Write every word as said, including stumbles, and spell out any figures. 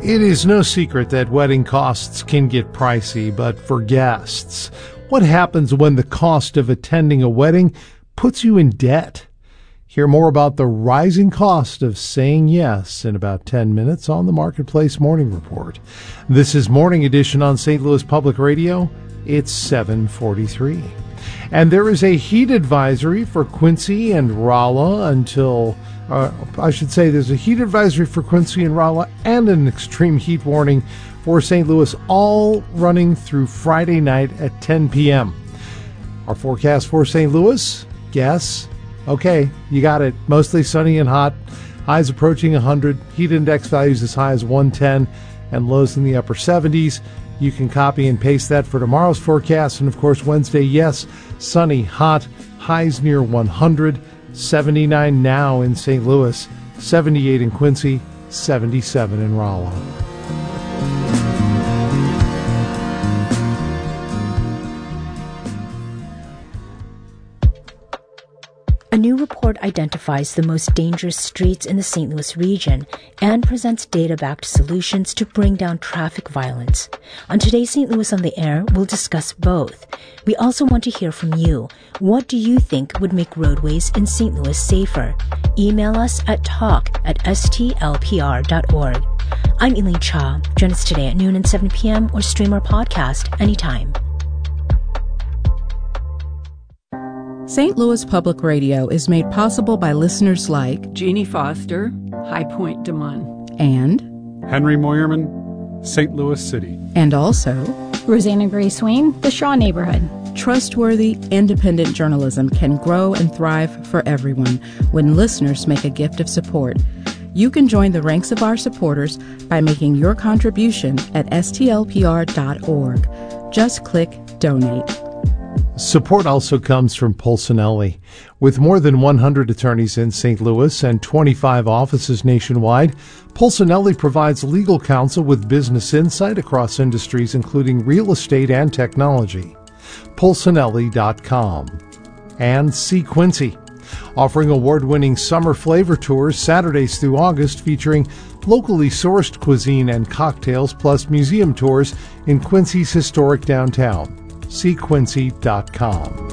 It is no secret that wedding costs can get pricey, but for guests, what happens when the cost of attending a wedding puts you in debt? Hear more about the rising cost of saying yes in about ten minutes on the Marketplace Morning Report. This is Morning Edition on Saint Louis Public Radio. It's seven forty-three. And there is a heat advisory for Quincy and Rolla until... Uh, I should say there's a heat advisory for Quincy and Rolla and an extreme heat warning for Saint Louis, all running through Friday night at ten p.m. Our forecast for Saint Louis, guess? Okay, you got it. Mostly sunny and hot. Highs approaching one hundred. Heat index values as high as one ten and lows in the upper seventies. You can copy and paste that for tomorrow's forecast. And of course, Wednesday, yes, sunny, hot, highs near one hundred. seventy-nine now in Saint Louis, seventy-eight in Quincy, seventy-seven in Rolla. A new report identifies the most dangerous streets in the Saint Louis region and presents data-backed solutions to bring down traffic violence. On today's Saint Louis on the Air, we'll discuss both. We also want to hear from you. What do you think would make roadways in Saint Louis safer? Email us at talk at s t l p r dot org. I'm Elaine Cha. Join us today at noon and seven p.m. or stream our podcast anytime. Saint Louis Public Radio is made possible by listeners like Jeannie Foster, High Point Des Moines, and Henry Moyerman, Saint Louis City, and also Rosanna Gray Swain, the Shaw Neighborhood. Trustworthy, independent journalism can grow and thrive for everyone when listeners make a gift of support. You can join the ranks of our supporters by making your contribution at s t l p r dot org. Just click Donate. Support also comes from Polsinelli. With more than one hundred attorneys in Saint Louis and twenty-five offices nationwide, Polsinelli provides legal counsel with business insight across industries including real estate and technology. Polsinelli dot com. And See Quincy, offering award-winning summer flavor tours Saturdays through August featuring locally sourced cuisine and cocktails plus museum tours in Quincy's historic downtown. see quincy dot com.